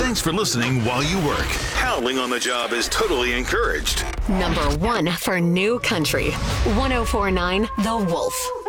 Thanks for listening while you work. Howling on the job is totally encouraged. Number 1 for New Country. 104.9 The Wolf.